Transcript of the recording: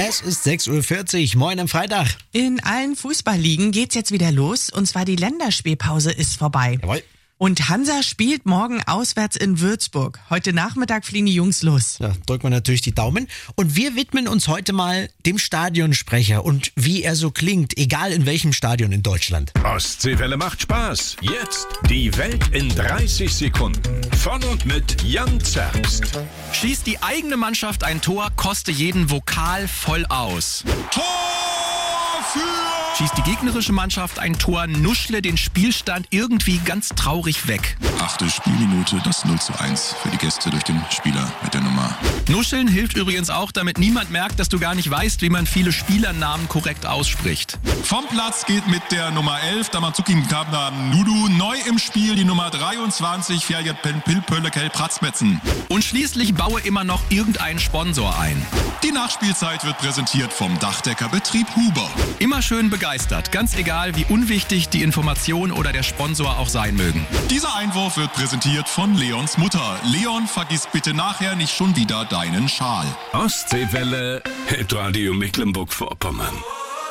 Es ist 6:40 Uhr, moin am Freitag. In allen Fußballligen geht's jetzt wieder los, und zwar die Länderspielpause ist vorbei. Jawohl. Und Hansa spielt morgen auswärts in Würzburg. Heute Nachmittag fliegen die Jungs los. Ja, drücken wir natürlich die Daumen. Und wir widmen uns heute mal dem Stadionsprecher und wie er so klingt, egal in welchem Stadion in Deutschland. Ostseewelle macht Spaß. Jetzt die Welt in 30 Sekunden. Von und mit Jan Zerbst. Schießt die eigene Mannschaft ein Tor, koste jeden Vokal voll aus. Tor für... Schießt die gegnerische Mannschaft ein Tor, nuschle den Spielstand irgendwie ganz traurig weg. 8. Spielminute, das 0:1 für die Gäste durch den Spieler mit der Nummer. Nuscheln hilft übrigens auch, damit niemand merkt, dass du gar nicht weißt, wie man viele Spielernamen korrekt ausspricht. Vom Platz geht mit der Nummer 11, Damazuki Nudu, neu im Spiel die Nummer 23, Ferjat Pilpöllekel Pratzmetzen. Und schließlich baue immer noch irgendeinen Sponsor ein. Die Nachspielzeit wird präsentiert vom Dachdeckerbetrieb Huber. Immer schön begeistert, ganz egal, wie unwichtig die Information oder der Sponsor auch sein mögen. Dieser Einwurf wird präsentiert von Leons Mutter. Leon, vergiss bitte nachher nicht schon wieder deinen Schal. Ostseewelle, Hitradio Mecklenburg-Vorpommern.